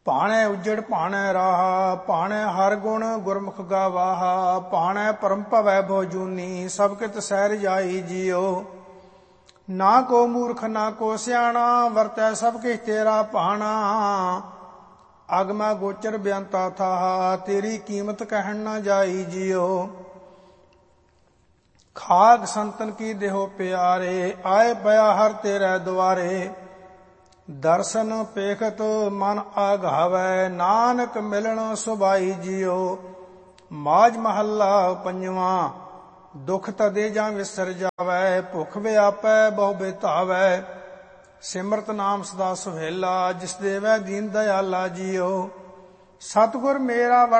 ਭਾਣੈ ਉਜੜ ਭਾਣੈ ਰਾਹਾ, ਭਾਣੈ ਹਰ ਗੁਣ ਗੁਰਮੁਖ ਗਾਵਾਹਾ, ਭਾਣੈ ਪਰਮ ਭਵੈ ਬਹੁ ਜੂਨੀ, ਸਭ ਕਿਤ ਸਹਿ ਜਾਈ ਜੀਓ। ਨਾ ਕੋ ਮੂਰਖ ਨਾ ਕੋ ਸਿਆਣਾ, ਵਰਤੈ ਸਭ ਕਿਛ ਤੇਰਾ ਭਾਣਾ। ਅਗਮੈ ਗੋਚਰ ਬੇਅੰਤਾ ਥਾਹਾ, ਤੇਰੀ ਕੀਮਤ ਕਹਿਣ ਨਾ ਜਾਈ ਜੀਓ। ਖਾਕ ਸੰਤਨ ਕੀ ਦੇਹੋ ਪਿਆਰੇ, ਆਏ ਪਿਆ ਹਰ ਤੇਰੇ ਦੁਆਰੇ। ਦਰਸ਼ਨ ਪੇਖਤ ਮਨ ਆਘਾਵੈ, ਨਾਨਕ ਮਿਲਣ ਸੁਭਾਈ ਜੀਓ। ਮਾਝ ਮਹੱਲਾ ਪੰਜਵਾਂ। ਦੁਖ ਤਦੇ ਜਾਂ ਵਿਸਰ ਜਾਵੈ, ਭੁਖ ਵਿਆਪੈ ਬਹੁ ਬਿਤਾਵੈ। ਸਿਮਰਤ ਨਾਮ ਸਦਾ ਸੁਹੇਲਾ, ਜਿਸ ਦੇਵੈ ਦੀਨ ਦਇਆਲਾ ਜੀਓ। ਸਤਿਗੁਰ ਮੇਰਾ